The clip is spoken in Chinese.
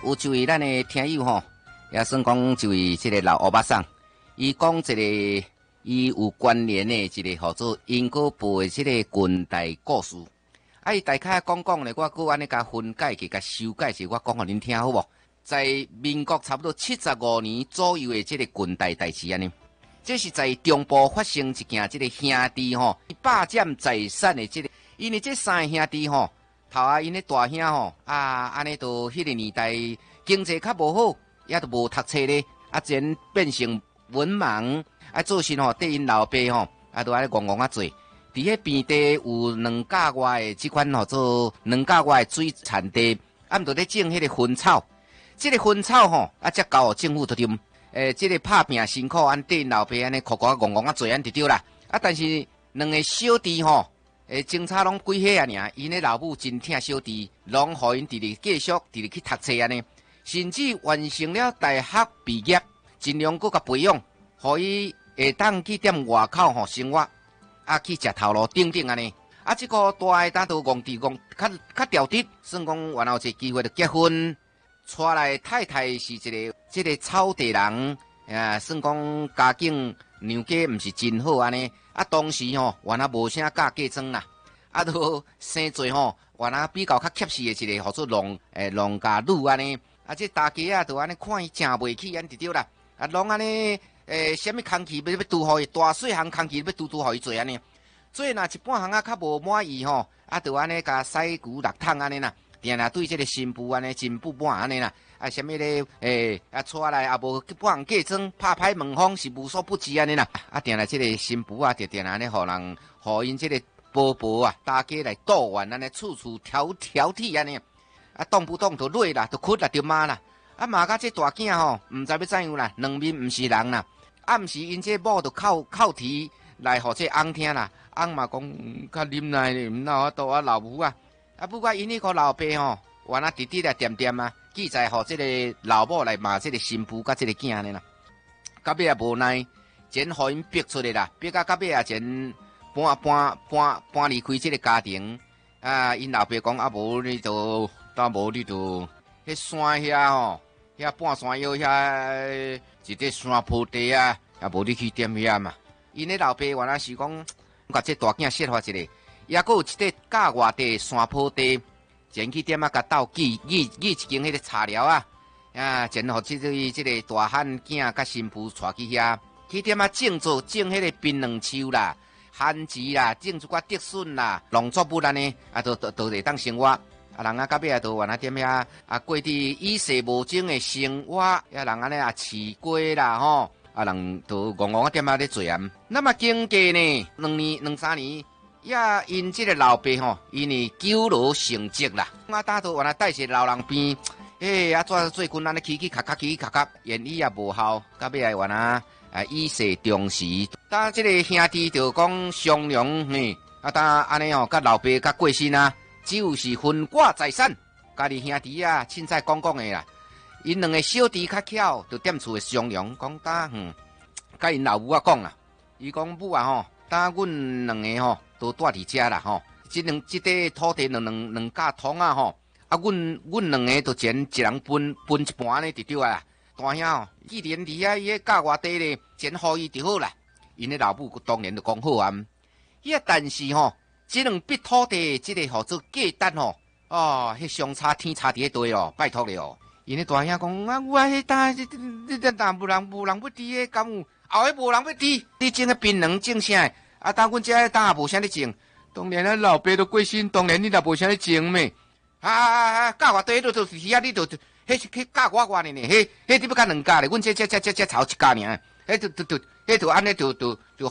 有一位咱的听友吼，也算讲一位这个老欧巴桑，伊讲一个伊有关联的一个叫做因果报的这个近代故事。伊大概讲咧，我搁安尼甲分解去，甲修改是，我讲互恁听好无？在民国差不多75年左右的这个近代代志安尼，这是在中部发生一件这个兄弟吼霸占财产的这个，因为这三个兄弟吼。头啊，因咧大兄吼安尼都迄个年代经济较无好，也都无读册咧，自然变成文盲，做事吼对因老爸吼都安尼戆戆做。伫迄边地有2甲外的即款吼做2甲外的水产地，毋着咧种迄个薰草，即个薰草吼则交互政府就对，即个拍拼辛苦，对因老爸安尼苦苦戆戆做安就对啦。但是2个小弟吼。警察拢几岁啊？尔，因咧老母真疼小弟，拢互因直直继续直直去读册安尼，甚至完成了大学毕业，尽量搁甲培养，互伊会当去踮外口吼生活，去食头路等等安尼。即个大个当都戆地戆，较调直，算讲然后一个机会就结婚，娶来太太是即个草地人，算讲家境娘家毋是真好安尼。当时吼，原来无啥嫁嫁妆啦，都生做吼，原来比较较恰适的一个，叫做农家女安尼。这大家都安尼看伊正袂起，安就对啦。拢安尼什么空气要拄互伊，大细项空气要拄互伊做安尼。做若一半项较无满意吼，就安尼甲洗骨6桶安尼啦。定对这个新妇安尼真不满安尼啦。什么咧？出来也无半嫁妆，拍歹门风是无所不至安尼啦。定来这个新妇就定安尼，互人互因这个婆婆大家来倒完安尼，处处挑剔安尼。动不动就累啦，就哭啦，就骂啦。骂甲这大囝吼，毋知要怎样啦，两面毋是人啦。毋是因这某就靠题来互这翁听啦。翁嘛讲，较忍耐咧，毋哪度老母啊。不过因迄个老爸吼，原来直直来点点记载互这个老母来骂这个新妇甲这个囝呢啦，到尾也无奈，前互因逼出来啦，逼到尾也前搬离开这个家庭。因老爸讲无你就无你就迄山遐吼，遐半山腰遐一个山坡地也无你去点遐嘛。因迄老爸原来是讲，甲这大囝说法一个，也佫有一个郊外地山坡地。前去点甲斗记一间迄个茶寮前互这个大汉囝甲新妇带去遐，去点种迄个槟榔树啦、番薯啦，种一寡竹笋啦、农作物安尼，都会当生活。人到尾都原来点遐过伫与世无争的生活，人安尼饲鸡啦吼，人都戆戆点咧做那么经过呢，2年2、3年。也因这个老爸吼，因为久劳成疾啦，打到原来带些老人边，做困难的起咔，言语也无效，到尾来原来以势重视。当这个兄弟就讲商量，当安尼甲老爸甲过身只有是分割财产，家己兄弟凊彩讲的啦。因2个小弟较巧，就踮厝商量，讲甲因老母讲啦，伊讲母吼，阮2个吼。都住伫遮啦吼，即块土地两甲通吼，阮2个就前一人分一半呢，就对啦。大兄吼，既然伫遐伊迄郊外地咧，前互伊就好啦。因咧老母当然就讲好但是吼，即2笔土地即个号做价值吼，迄相差天差地地哦，拜托咧哦。因咧大兄讲我迄单但无人要滴迄敢有，后尾无人要滴，你种个槟榔种啥？当阮遮当也无啥咧种，当然老爸都过身，当然你也无啥咧种咩？教我地都是遐，你迄教我呢？迄你要甲2家咧，阮这吵一家尔，迄就安尼就